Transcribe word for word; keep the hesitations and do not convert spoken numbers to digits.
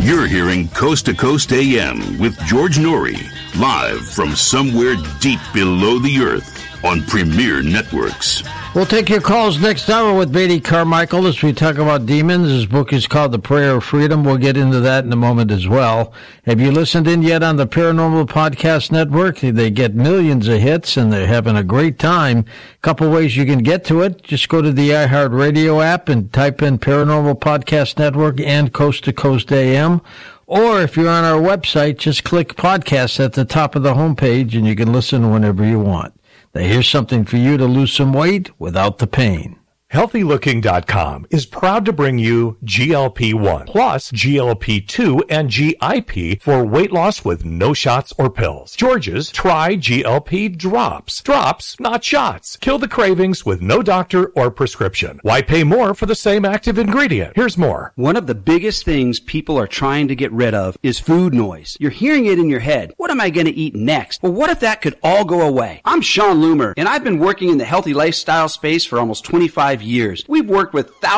You're hearing Coast to Coast A M with George Norrie, live from somewhere deep below the earth on Premier Networks. We'll take your calls next hour with Beatty Carmichael as we talk about demons. His book is called The Prayer of Freedom. We'll get into that in a moment as well. Have you listened in yet on the Paranormal Podcast Network? They get millions of hits, and they're having a great time. A couple ways you can get to it. Just go to the iHeartRadio app and type in Paranormal Podcast Network and Coast to Coast A M. Or if you're on our website, just click podcasts at the top of the homepage, and you can listen whenever you want. Now, here's something for you to lose some weight without the pain. Healthy Looking dot com is proud to bring you G L P one plus G L P two and G I P for weight loss with no shots or pills. George's Try G L P Drops. Drops, not shots. Kill the cravings with no doctor or prescription. Why pay more for the same active ingredient? Here's more. One of the biggest things people are trying to get rid of is food noise. You're hearing it in your head. What am I going to eat next? Well, what if that could all go away? I'm Sean Loomer, and I've been working in the healthy lifestyle space for almost twenty-five years. We've worked with thousands